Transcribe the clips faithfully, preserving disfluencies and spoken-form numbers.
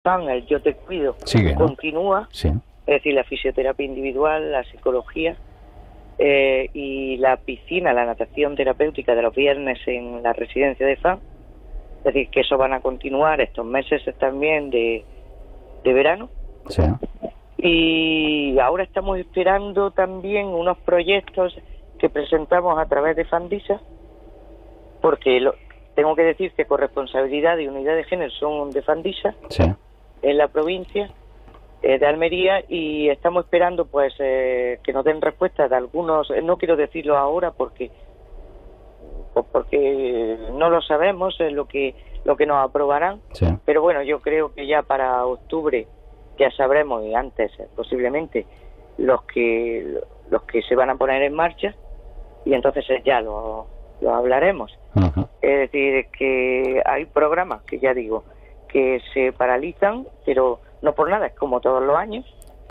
el Yo Te Cuido Sigue, ¿no? continúa, Sí. es decir, la fisioterapia individual, la psicología eh, y la piscina, la natación terapéutica de los viernes en la residencia de F A M. Es decir, que eso van a continuar estos meses también de, de verano. Sí. Y ahora estamos esperando también unos proyectos que presentamos a través de Fandisa, porque lo, tengo que decir que corresponsabilidad y unidad de género son de Fandisa, Sí. en la provincia eh, de Almería, y estamos esperando pues eh, que nos den respuesta de algunos, eh, no quiero decirlo ahora porque pues porque no lo sabemos, es lo que lo que nos aprobarán, Sí. pero bueno, yo creo que ya para octubre ya sabremos, y antes eh, posiblemente, los que los que se van a poner en marcha, y entonces eh, ya lo, lo hablaremos. Uh-huh. Es decir, que hay programas que ya digo que se paralizan, pero no por nada, es como todos los años,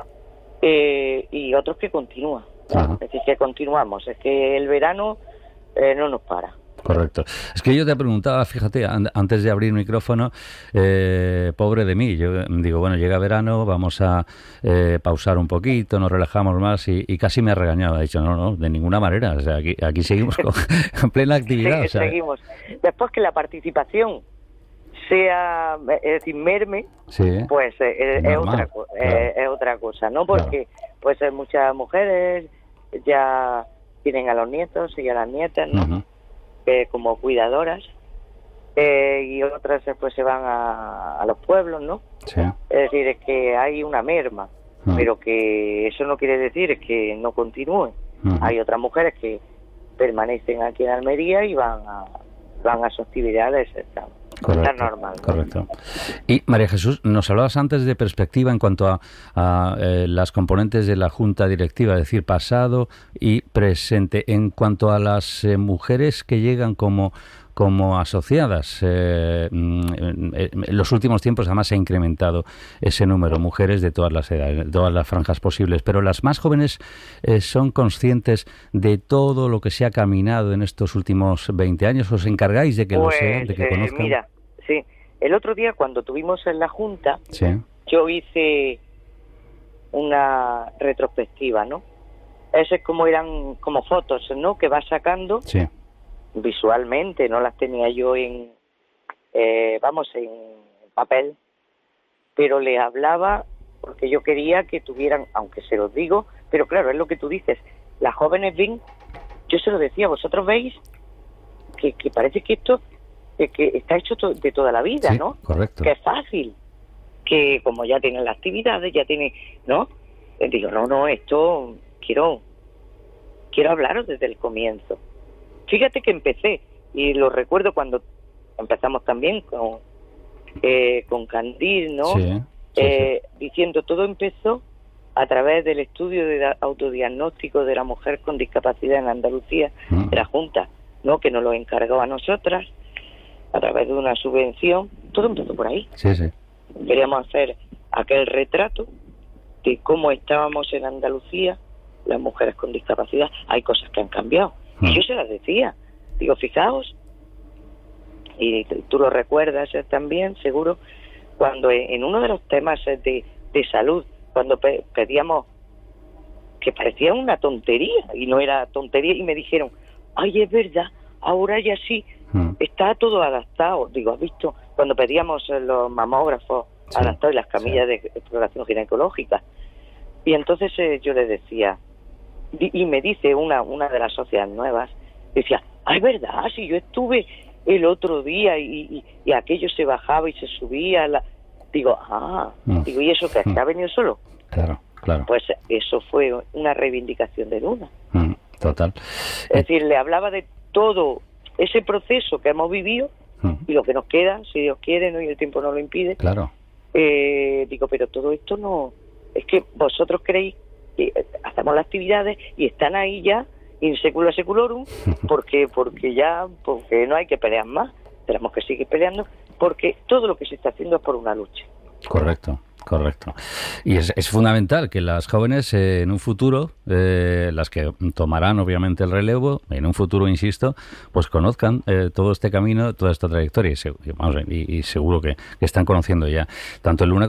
eh, y otros que continúan. Ajá. Es decir, que continuamos, es que el verano eh, no nos para. Correcto. Es que yo te preguntaba, fíjate, an- antes de abrir el micrófono, eh, pobre de mí, yo digo, bueno, llega verano, vamos a eh, pausar un poquito, nos relajamos más, y, y casi me ha regañado, ha dicho, no, no, de ninguna manera, o sea, aquí, aquí seguimos con, en plena actividad. Sí, O sea, seguimos. Después que la participación sea, es decir, merme, sí, pues eh, es, normal, otra, co- claro. eh, es otra cosa, ¿no? Porque pues eh, muchas mujeres ya tienen a los nietos y a las nietas, ¿no? Uh-huh. Eh, como cuidadoras, eh, y otras eh, pues se van a, a los pueblos, ¿no? Sí. Es decir, es que hay una merma, Uh-huh. pero que eso no quiere decir que no continúe. Uh-huh. Hay otras mujeres que permanecen aquí en Almería y van a van a sus actividades, está, está normal, ¿no? Correcto. Y María Jesús, nos hablabas antes de perspectiva en cuanto a, a eh, las componentes de la Junta Directiva, es decir, pasado y presente. En cuanto a las eh, mujeres que llegan como como asociadas, eh, mm, en los últimos tiempos además se ha incrementado ese número, mujeres de todas las edades, de todas las franjas posibles, pero las más jóvenes eh, son conscientes de todo lo que se ha caminado en estos últimos veinte años. ¿Os encargáis de que pues, lo sean, de que eh, conozcan? Mira, sí, el otro día cuando tuvimos en la Junta, Sí. yo hice una retrospectiva, ¿no? Ese es como eran como fotos, ¿no? Que vas sacando Sí. visualmente, no las tenía yo en, eh, vamos, en papel, pero les hablaba porque yo quería que tuvieran, aunque se los digo, pero claro, es lo que tú dices, las jóvenes ven, yo se lo decía, vosotros veis que, que parece que esto que, que está hecho to- de toda la vida, Sí, ¿no? correcto. Que es fácil, que como ya tienen las actividades, ya tienen, ¿no? Eh, Digo, no, no, esto quiero, quiero hablaros desde el comienzo. Fíjate que empecé, y lo recuerdo cuando empezamos también con eh, con Candil, ¿no? Sí, sí, eh, diciendo, todo empezó a través del estudio de da- autodiagnóstico de la mujer con discapacidad en Andalucía, Mm. de la Junta, ¿no? Que nos lo encargó a nosotras a través de una subvención. Todo empezó por ahí. sí, sí. Queríamos hacer aquel retrato de cómo estábamos en Andalucía las mujeres con discapacidad. Hay cosas que han cambiado. Mm. Y yo se las decía. Digo, fijaos, y t- tú lo recuerdas eh, también, seguro, cuando en en uno de los temas eh, de, de salud, cuando pe- pedíamos, que parecía una tontería, y no era tontería, y me dijeron, ay, es verdad, ahora ya sí, Mm. está todo adaptado. Digo, ¿has visto? Cuando pedíamos eh, los mamógrafos Sí, adaptados y las camillas sí. de exploración ginecológica. Y entonces eh, yo le decía, di- y me dice una una de las sociedades nuevas, decía, ah, es verdad, si yo estuve el otro día y, y, y aquello se bajaba y se subía. La... Digo, ah, Mm. digo, ¿y eso qué? ¿Que ha venido solo? Claro, claro. Pues eso fue una reivindicación de Luna. Mm, total. Es decir, le hablaba de todo ese proceso que hemos vivido Mm, y lo que nos queda, si Dios quiere, ¿no? Y el tiempo no lo impide. claro. Eh, digo, pero todo esto no... Es que vosotros creéis que eh, hacemos las actividades y están ahí ya, in secula seculorum, porque porque ya, porque no hay que pelear más, tenemos que seguir peleando, porque todo lo que se está haciendo es por una lucha. Correcto. Correcto. Y es, es fundamental que las jóvenes eh, en un futuro, eh, las que tomarán obviamente el relevo, en un futuro, insisto, pues conozcan eh, todo este camino, toda esta trayectoria y, se, vamos, y, y seguro que, que están conociendo ya tanto el una